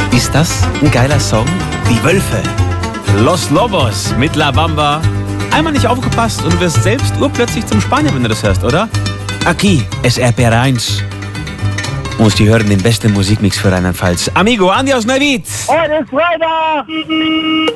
Ist das ein geiler Song? Die Wölfe. Los Lobos mit La Bamba. Einmal nicht aufgepasst und du wirst selbst urplötzlich zum Spanier, wenn du das hörst, oder? Aquí es RPR1. Und die hören den besten Musikmix für Rheinland-Pfalz. Amigo, Andi aus Neuwied. Heute ist Freitag!